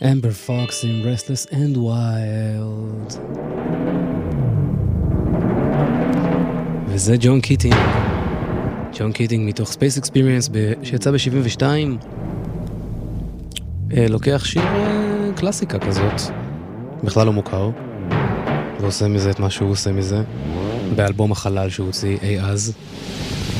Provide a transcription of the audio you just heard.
אמבר פוקס עם Restless and Wild. וזה ג'ון קיטינג. ג'ון קיטינג מתוך Space Experience שיצא ב-72. לוקח שיר קלאסיקה כזאת, בכלל לא מוכר, ועושה מזה את מה שהוא עושה מזה, באלבום החלל שהוא הוציא אי אז.